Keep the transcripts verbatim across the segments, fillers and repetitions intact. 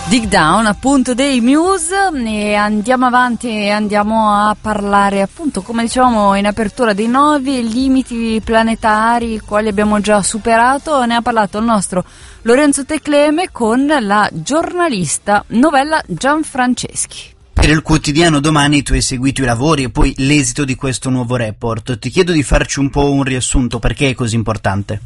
Dig Down, appunto, dei Muse, e andiamo avanti e andiamo a parlare, appunto, come dicevamo in apertura, dei nuovi limiti planetari, quali abbiamo già superato. Ne ha parlato il nostro Lorenzo Tecleme con la giornalista Novella Gianfranceschi. Per il quotidiano Domani tu hai seguito i lavori e poi l'esito di questo nuovo report. Ti chiedo di farci un po' un riassunto, perché è così importante?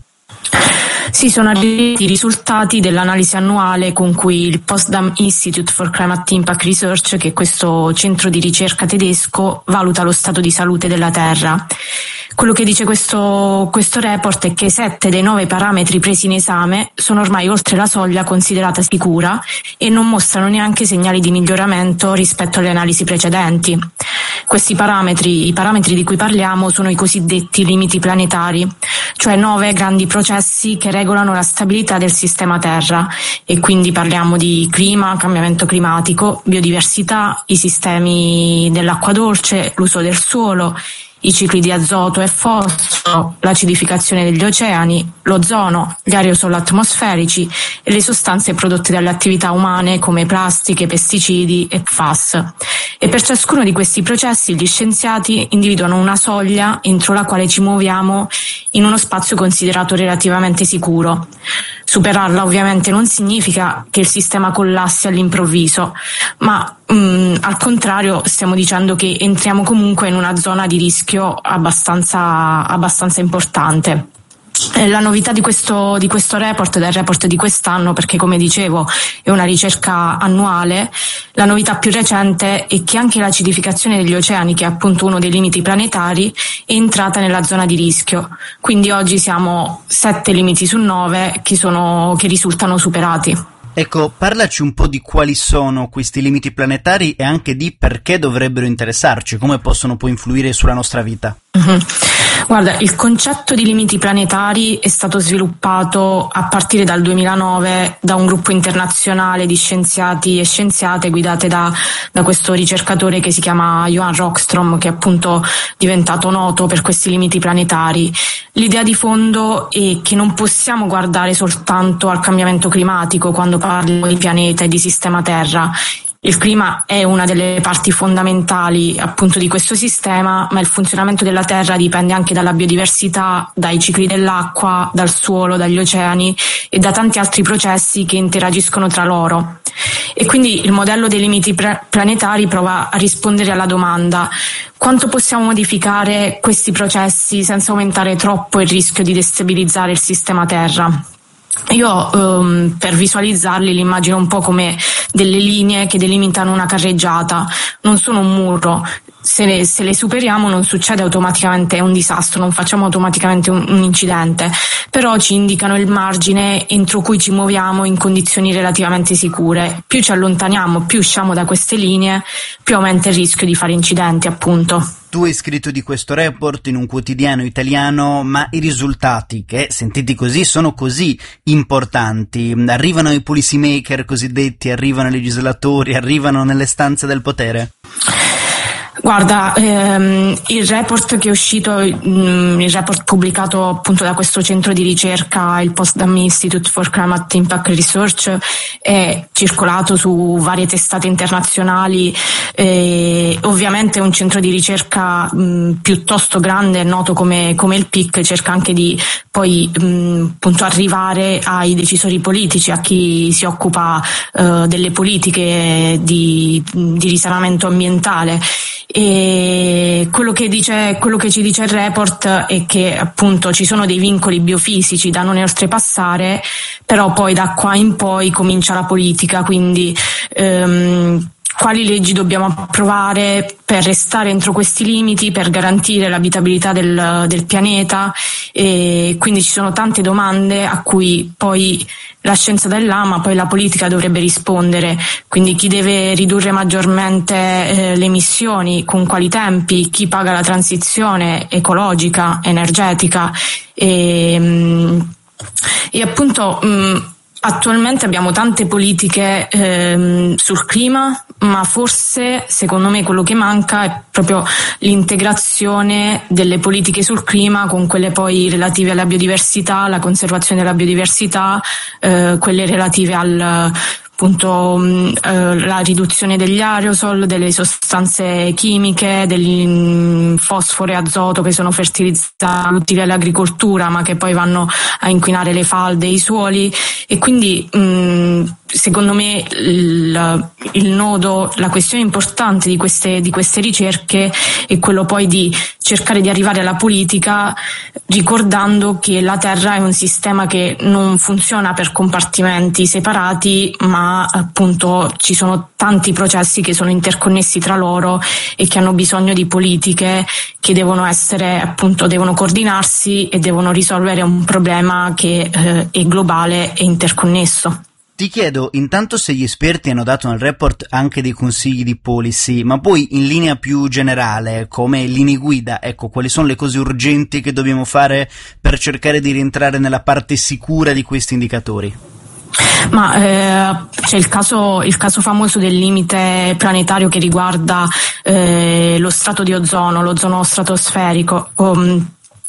Sì, sono arrivati i risultati dell'analisi annuale con cui il Potsdam Institute for Climate Impact Research, che è questo centro di ricerca tedesco, valuta lo stato di salute della Terra. Quello che dice questo, questo report è che sette dei nove parametri presi in esame sono ormai oltre la soglia considerata sicura e non mostrano neanche segnali di miglioramento rispetto alle analisi precedenti. Questi parametri, i parametri di cui parliamo, sono i cosiddetti limiti planetari, cioè nove grandi processi che regolano la stabilità del sistema Terra, e quindi parliamo di clima, cambiamento climatico, biodiversità, i sistemi dell'acqua dolce, l'uso del suolo, i cicli di azoto e fosforo, l'acidificazione degli oceani, l'ozono, gli aerosol atmosferici e le sostanze prodotte dalle attività umane come plastiche, pesticidi e P F A S. E per ciascuno di questi processi gli scienziati individuano una soglia entro la quale ci muoviamo in uno spazio considerato relativamente sicuro. Superarla ovviamente non significa che il sistema collassi all'improvviso, ma mh, al contrario stiamo dicendo che entriamo comunque in una zona di rischio abbastanza, abbastanza importante. La novità di questo, di questo report, del report di quest'anno, perché come dicevo è una ricerca annuale, la novità più recente è che anche l'acidificazione degli oceani, che è appunto uno dei limiti planetari, è entrata nella zona di rischio. Quindi oggi siamo sette limiti su nove che, sono, che risultano superati. Ecco, parlaci un po' di quali sono questi limiti planetari e anche di perché dovrebbero interessarci, come possono poi influire sulla nostra vita. Mm-hmm. Guarda, il concetto di limiti planetari è stato sviluppato a partire dal duemilanove da un gruppo internazionale di scienziati e scienziate guidate da, da questo ricercatore che si chiama Johan Rockström, che è appunto diventato noto per questi limiti planetari. L'idea di fondo è che non possiamo guardare soltanto al cambiamento climatico quando parliamo di pianeta e di sistema Terra. Il clima è una delle parti fondamentali appunto di questo sistema, ma il funzionamento della Terra dipende anche dalla biodiversità, dai cicli dell'acqua, dal suolo, dagli oceani e da tanti altri processi che interagiscono tra loro. E quindi il modello dei limiti pre- planetari prova a rispondere alla domanda: quanto possiamo modificare questi processi senza aumentare troppo il rischio di destabilizzare il sistema Terra? Io um, per visualizzarli li immagino un po' come delle linee che delimitano una carreggiata, non sono un muro. Se le, se le superiamo non succede automaticamente un disastro, non facciamo automaticamente un, un incidente, però ci indicano il margine entro cui ci muoviamo in condizioni relativamente sicure. Più ci allontaniamo, più usciamo da queste linee, più aumenta il rischio di fare incidenti, appunto. Tu hai scritto di questo report in un quotidiano italiano, ma i risultati, che sentiti così sono così importanti, arrivano i policy maker cosiddetti, arrivano i legislatori, arrivano nelle stanze del potere? Guarda, ehm, il report che è uscito, mh, il report pubblicato appunto da questo centro di ricerca, il Potsdam Institute for Climate Impact Research, è circolato su varie testate internazionali. Eh, ovviamente è un centro di ricerca mh, piuttosto grande, noto come, come il P I C, cerca anche di poi mh, appunto arrivare ai decisori politici, a chi si occupa eh, delle politiche di, di risanamento ambientale. E quello che dice, quello che ci dice il report è che appunto ci sono dei vincoli biofisici da non oltrepassare, però poi da qua in poi comincia la politica, quindi ehm, quali leggi dobbiamo approvare per restare entro questi limiti, per garantire l'abitabilità del, del pianeta, e quindi ci sono tante domande a cui poi la scienza dà là, ma poi la politica dovrebbe rispondere. Quindi chi deve ridurre maggiormente eh, le emissioni, con quali tempi, chi paga la transizione ecologica, energetica e, mh, e appunto mh, attualmente abbiamo tante politiche ehm, sul clima, ma forse secondo me quello che manca è proprio l'integrazione delle politiche sul clima con quelle poi relative alla biodiversità, alla conservazione della biodiversità, eh, quelle relative al appunto mh, eh, la riduzione degli aerosol, delle sostanze chimiche, degli mh, fosforo e azoto che sono fertilizzanti utili all'agricoltura ma che poi vanno a inquinare le falde e i suoli, e quindi mh, secondo me il, il nodo, la questione importante di queste, di queste ricerche è quello poi di cercare di arrivare alla politica ricordando che la Terra è un sistema che non funziona per compartimenti separati, ma appunto ci sono tanti processi che sono interconnessi tra loro e che hanno bisogno di politiche che devono essere, appunto, devono coordinarsi e devono risolvere un problema che eh, è globale e interconnesso. Ti chiedo intanto se gli esperti hanno dato nel report anche dei consigli di policy, ma poi in linea più generale, come linee guida, ecco, quali sono le cose urgenti che dobbiamo fare per cercare di rientrare nella parte sicura di questi indicatori? Ma eh, c'è il caso, il caso famoso del limite planetario che riguarda eh, lo strato di ozono, l'ozono stratosferico. Um,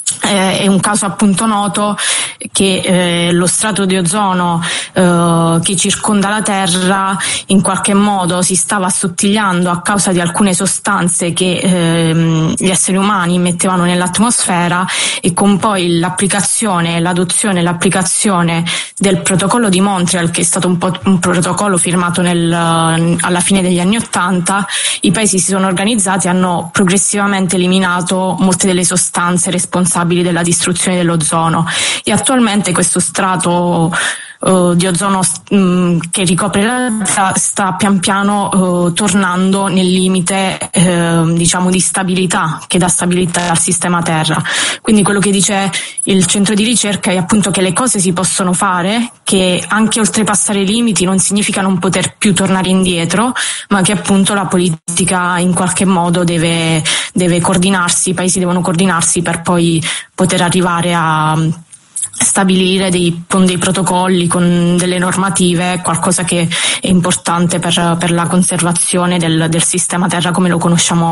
è un caso appunto noto che eh, lo strato di ozono eh, che circonda la Terra in qualche modo si stava assottigliando a causa di alcune sostanze che eh, gli esseri umani mettevano nell'atmosfera, e con poi l'applicazione, l'adozione e l'applicazione del protocollo di Montreal, che è stato un, po- un protocollo firmato nel, alla fine degli anni Ottanta, i paesi si sono organizzati e hanno progressivamente eliminato molte delle sostanze responsabili della distruzione dell'ozono, e attualmente questo strato uh, di ozono um, che ricopre la Terra sta pian piano uh, tornando nel limite uh, diciamo di stabilità, che dà stabilità al sistema Terra. Quindi quello che dice il centro di ricerca è appunto che le cose si possono fare, che anche oltrepassare i limiti non significa non poter più tornare indietro, ma che appunto la politica in qualche modo deve, deve coordinarsi, i paesi devono coordinarsi per poi poter arrivare a stabilire dei, con dei protocolli, con delle normative, qualcosa che è importante per, per la conservazione del, del sistema Terra come lo conosciamo